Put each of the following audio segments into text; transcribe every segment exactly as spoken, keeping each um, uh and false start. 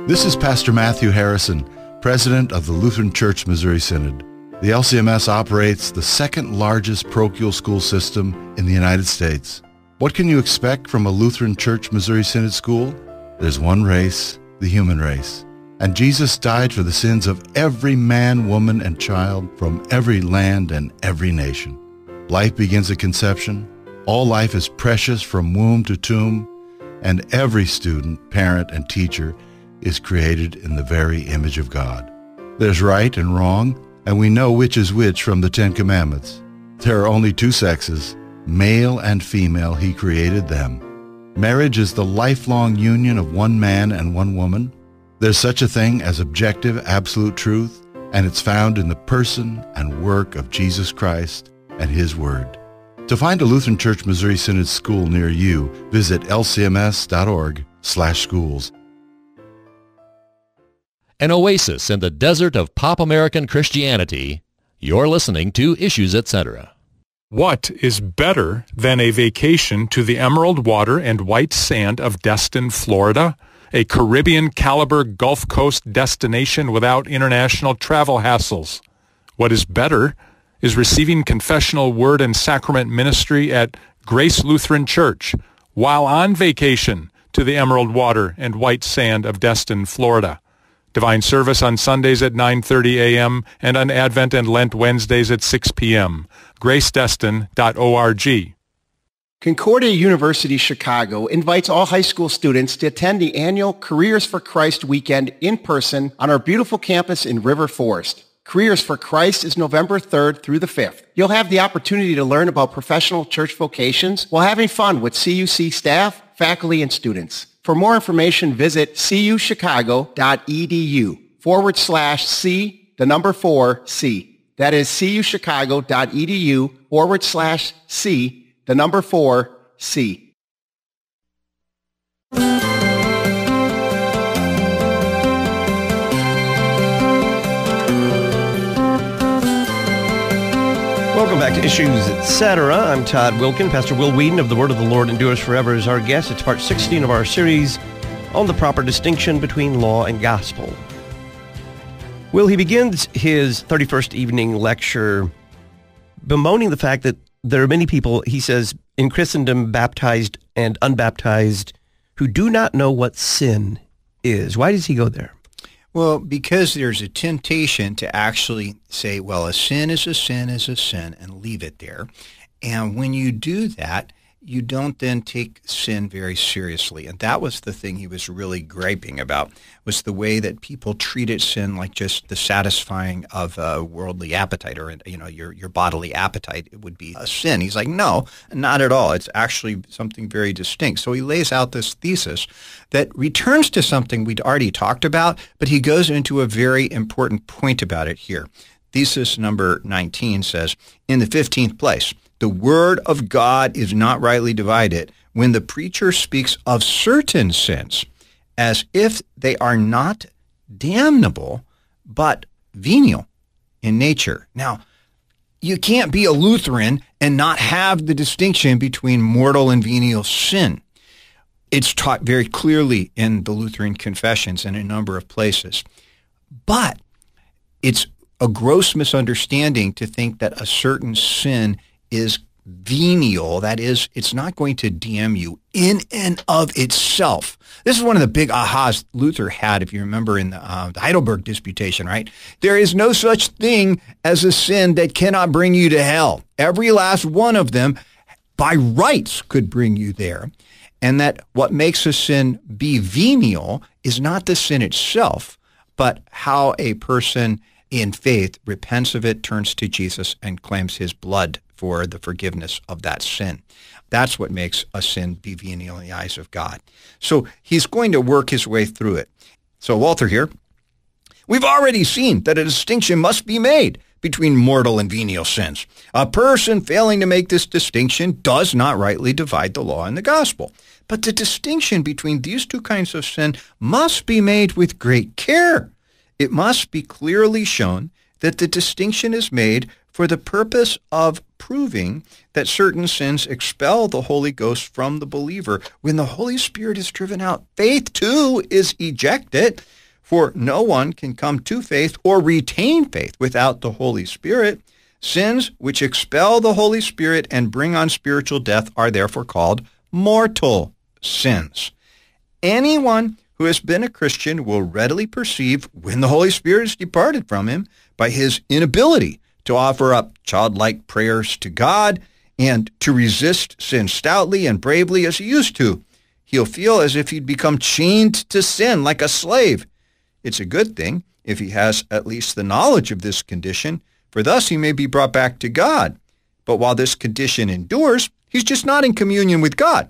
This is Pastor Matthew Harrison, President of the Lutheran Church Missouri Synod. The L C M S operates the second largest parochial school system in the United States. What can you expect from a Lutheran Church Missouri Synod school? There's one race, the human race. And Jesus died for the sins of every man, woman, and child from every land and every nation. Life begins at conception. All life is precious from womb to tomb. And every student, parent, and teacher is created in the very image of God. There's right and wrong, and we know which is which from the Ten Commandments. There are only two sexes, male and female. He created them. Marriage is the lifelong union of one man and one woman. There's such a thing as objective, absolute truth, and it's found in the person and work of Jesus Christ and His Word. To find a Lutheran Church Missouri Synod school near you, visit l c m s dot org slash schools. An oasis in the desert of pop American Christianity. You're listening to Issues, et cetera. What is better than a vacation to the emerald water and white sand of Destin, Florida? A Caribbean-caliber Gulf Coast destination without international travel hassles. What is better is receiving confessional word and sacrament ministry at Grace Lutheran Church while on vacation to the emerald water and white sand of Destin, Florida. Divine service on Sundays at nine thirty a.m. and on Advent and Lent Wednesdays at six p.m. grace destin dot org. Concordia University Chicago invites all high school students to attend the annual Careers for Christ weekend in person on our beautiful campus in River Forest. Careers for Christ is November third through the fifth. You'll have the opportunity to learn about professional church vocations while having fun with C U C staff, faculty, and students. For more information, visit cuchicago.edu forward slash C, the number four, C. That is cuchicago.edu forward slash C, the number four, C. Welcome back to Issues, et cetera. I'm Todd Wilkin. Pastor Will Whedon of The Word of the Lord Endures Forever is our guest. It's part sixteen of our series on the proper distinction between law and gospel. Will, he begins his thirty-first evening lecture bemoaning the fact that there are many people, he says, in Christendom, baptized and unbaptized, who do not know what sin is. Why does he go there? Well, because there's a temptation to actually say, well, a sin is a sin is a sin, and leave it there. And when you do that, you don't then take sin very seriously. And that was the thing he was really griping about, was the way that people treated sin like just the satisfying of a worldly appetite, or, you know, your, your bodily appetite. It would be a sin. He's like, no, not at all. It's actually something very distinct. So he lays out this thesis that returns to something we'd already talked about, but he goes into a very important point about it here. Thesis number nineteen says, in the fifteenth place, the word of God is not rightly divided when the preacher speaks of certain sins as if they are not damnable, but venial in nature. Now, you can't be a Lutheran and not have the distinction between mortal and venial sin. It's taught very clearly in the Lutheran confessions in a number of places. But it's a gross misunderstanding to think that a certain sin is venial. That is, it's not going to damn you in and of itself. This is one of the big ahas Luther had, if you remember, in the, uh, the Heidelberg Disputation, right? There is no such thing as a sin that cannot bring you to hell. Every last one of them, by rights, could bring you there. And that what makes a sin be venial is not the sin itself, but how a person in faith repents of it, turns to Jesus, and claims his blood for the forgiveness of that sin. That's what makes a sin be venial in the eyes of God. So he's going to work his way through it. So Walther here, we've already seen that a distinction must be made between mortal and venial sins. A person failing to make this distinction does not rightly divide the law and the gospel. But the distinction between these two kinds of sin must be made with great care. It must be clearly shown that the distinction is made for the purpose of proving that certain sins expel the Holy Ghost from the believer. When the Holy Spirit is driven out, faith too is ejected. For no one can come to faith or retain faith without the Holy Spirit. Sins which expel the Holy Spirit and bring on spiritual death are therefore called mortal sins. Anyone who has been a Christian will readily perceive when the Holy Spirit has departed from him by his inability to offer up childlike prayers to God and to resist sin stoutly and bravely as he used to. He'll feel as if he'd become chained to sin like a slave. It's a good thing if he has at least the knowledge of this condition, for thus he may be brought back to God. But while this condition endures, he's just not in communion with God.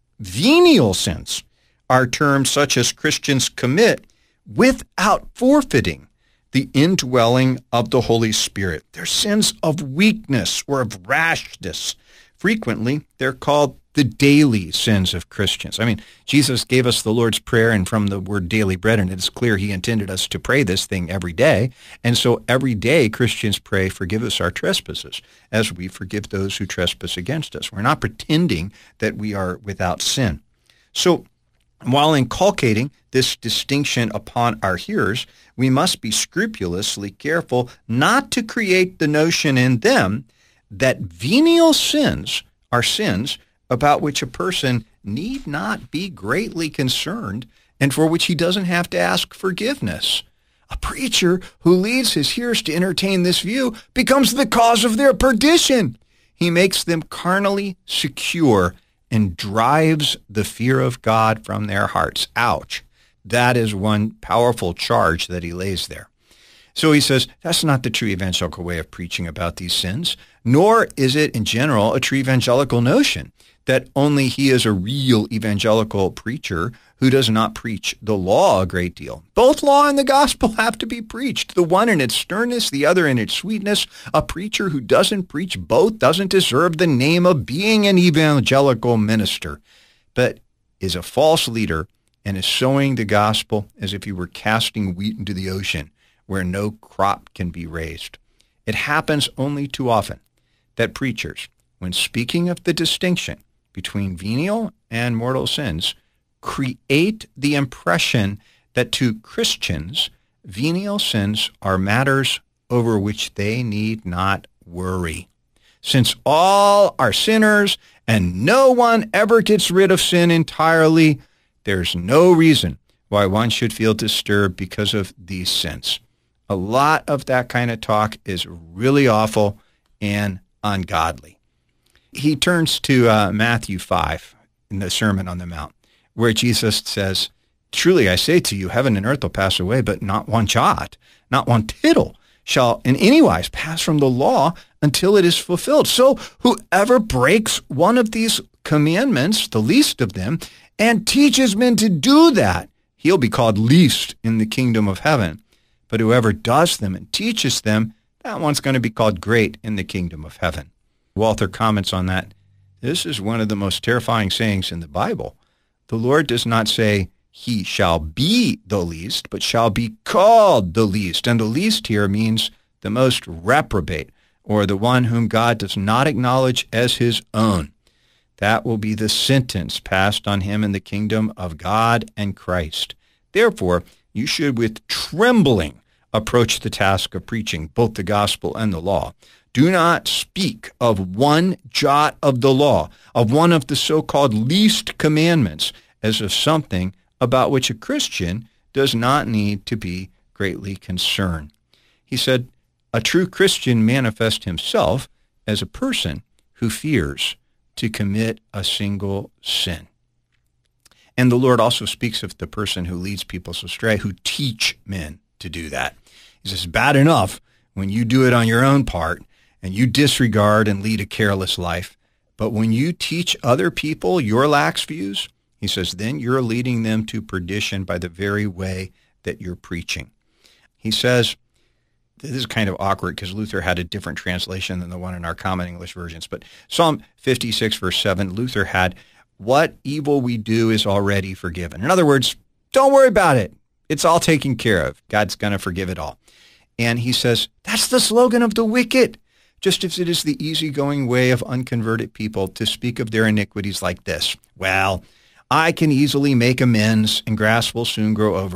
Venial sins are terms such as Christians commit without forfeiting the indwelling of the Holy Spirit. They're sins of weakness or of rashness. Frequently, they're called the daily sins of Christians. I mean, Jesus gave us the Lord's Prayer, and from the word daily bread, and it's clear he intended us to pray this thing every day. And so every day Christians pray, forgive us our trespasses, as we forgive those who trespass against us. We're not pretending that we are without sin. So while inculcating this distinction upon our hearers, we must be scrupulously careful not to create the notion in them that venial sins are sins about which a person need not be greatly concerned and for which he doesn't have to ask forgiveness. A preacher who leads his hearers to entertain this view becomes the cause of their perdition. He makes them carnally secure and drives the fear of God from their hearts. Ouch. That is one powerful charge that he lays there. So he says, that's not the true evangelical way of preaching about these sins, nor is it in general a true evangelical notion that only he is a real evangelical preacher who does not preach the law a great deal. Both law and the gospel have to be preached, the one in its sternness, the other in its sweetness. A preacher who doesn't preach both doesn't deserve the name of being an evangelical minister, but is a false leader and is sowing the gospel as if he were casting wheat into the ocean where no crop can be raised. It happens only too often that preachers, when speaking of the distinction between venial and mortal sins, create the impression that to Christians, venial sins are matters over which they need not worry. Since all are sinners and no one ever gets rid of sin entirely, there's no reason why one should feel disturbed because of these sins. A lot of that kind of talk is really awful and ungodly. He turns to uh, Matthew five in the Sermon on the Mount, where Jesus says, truly I say to you, heaven and earth will pass away, but not one jot, not one tittle shall in any wise pass from the law until it is fulfilled. So whoever breaks one of these commandments, the least of them, and teaches men to do that, he'll be called least in the kingdom of heaven. But whoever does them and teaches them, that one's going to be called great in the kingdom of heaven. Walther comments on that. This is one of the most terrifying sayings in the Bible. The Lord does not say, he shall be the least, but shall be called the least. And the least here means the most reprobate, or the one whom God does not acknowledge as his own. That will be the sentence passed on him in the kingdom of God and Christ. Therefore, you should with trembling approach the task of preaching both the gospel and the law. Do not speak of one jot of the law, of one of the so-called least commandments, as of something about which a Christian does not need to be greatly concerned. He said, a true Christian manifests himself as a person who fears to commit a single sin. And the Lord also speaks of the person who leads people astray, who teach men to do that. He says, bad enough when you do it on your own part and you disregard and lead a careless life. But when you teach other people your lax views, he says, then you're leading them to perdition by the very way that you're preaching. He says, this is kind of awkward because Luther had a different translation than the one in our common English versions. But Psalm fifty-six, verse seven, Luther had, what evil we do is already forgiven. In other words, don't worry about it. It's all taken care of. God's going to forgive it all. And he says, that's the slogan of the wicked, just as it is the easygoing way of unconverted people to speak of their iniquities like this. Well, I can easily make amends and grass will soon grow over it.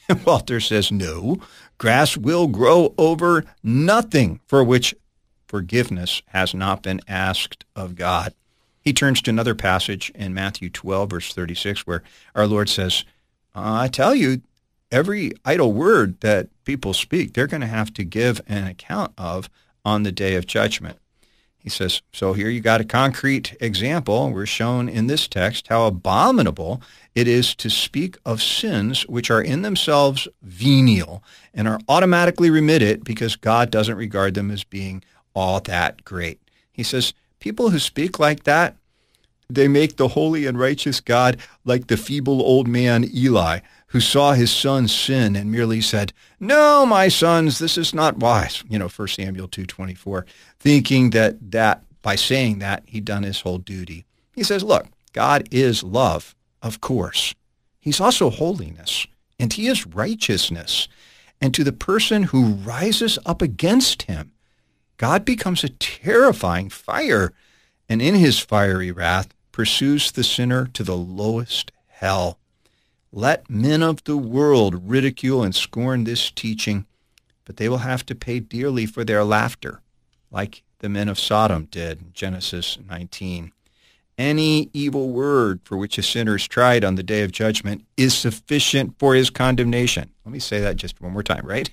And Walter says, no, grass will grow over nothing for which forgiveness has not been asked of God. He turns to another passage in Matthew twelve, verse thirty-six, where our Lord says, I tell you, every idle word that people speak, they're going to have to give an account of on the day of judgment. He says, so here you got a concrete example. We're shown in this text how abominable it is to speak of sins which are in themselves venial and are automatically remitted because God doesn't regard them as being all that great. He says, people who speak like that, they make the holy and righteous God like the feeble old man Eli, who saw his son sin and merely said, no, my sons, this is not wise. You know, First Samuel two twenty-four, thinking that, that by saying that, he'd done his whole duty. He says, look, God is love, of course. He's also holiness, and he is righteousness. And to the person who rises up against him, God becomes a terrifying fire, and in his fiery wrath pursues the sinner to the lowest hell. Let men of the world ridicule and scorn this teaching, but they will have to pay dearly for their laughter, like the men of Sodom did in Genesis nineteen. Any evil word for which a sinner is tried on the day of judgment is sufficient for his condemnation. Let me say that just one more time, right?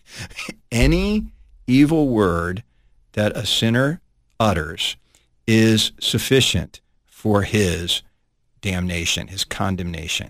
Any evil word that a sinner utters is sufficient for his damnation, his condemnation.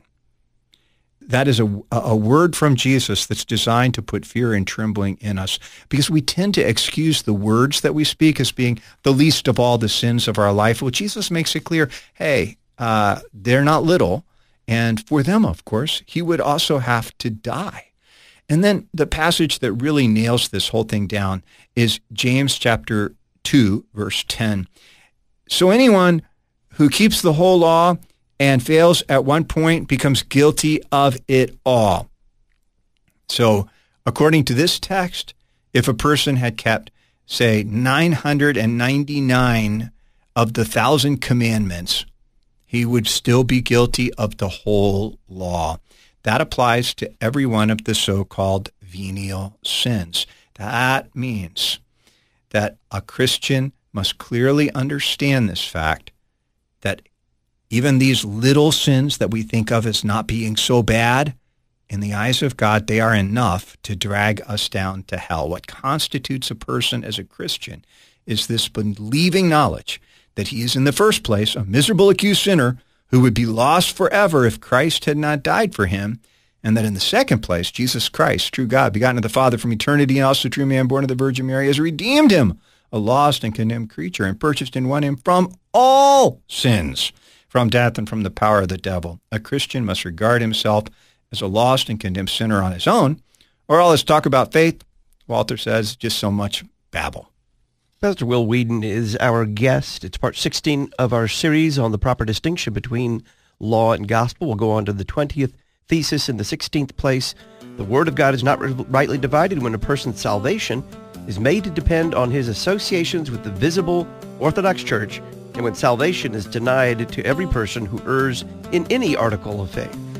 That is a, a word from Jesus that's designed to put fear and trembling in us, because we tend to excuse the words that we speak as being the least of all the sins of our life. Well, Jesus makes it clear, hey, uh, they're not little, and for them, of course, he would also have to die. And then the passage that really nails this whole thing down is James chapter two, verse ten. So anyone who keeps the whole law and fails at one point becomes guilty of it all. So according to this text, if a person had kept, say, nine hundred ninety-nine of the thousand commandments, he would still be guilty of the whole law. That applies to every one of the so-called venial sins. That means that a Christian must clearly understand this fact, that even these little sins that we think of as not being so bad, in the eyes of God, they are enough to drag us down to hell. What constitutes a person as a Christian is this believing knowledge that he is in the first place a miserable accused sinner who would be lost forever if Christ had not died for him, and that in the second place, Jesus Christ, true God, begotten of the Father from eternity, and also true man, born of the Virgin Mary, has redeemed him, a lost and condemned creature, and purchased and won him from all sins, from death and from the power of the devil. A Christian must regard himself as a lost and condemned sinner on his own, or all this talk about faith, Walter says, just so much babble. Pastor Will Weedon is our guest. It's part sixteen of our series on the proper distinction between law and gospel. We'll go on to the twentieth thesis in the sixteenth place. The Word of God is not rightly divided when a person's salvation is made to depend on his associations with the visible Orthodox Church, and when salvation is denied to every person who errs in any article of faith.